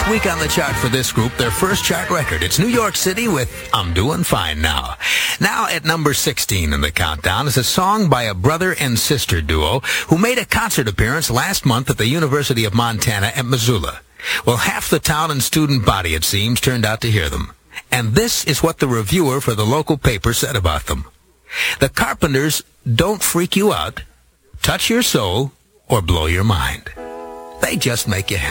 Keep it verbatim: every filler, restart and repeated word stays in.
eighth week on the chart for this group, their first chart record. It's New York City with I'm Doing Fine Now. Now at number sixteen in the countdown is a song by a brother and sister duo who made a concert appearance last month at the University of Montana at Missoula. Well, half the town and student body, it seems, turned out to hear them. And this is what the reviewer for the local paper said about them. The Carpenters don't freak you out, touch your soul, or blow your mind. They just make you happy.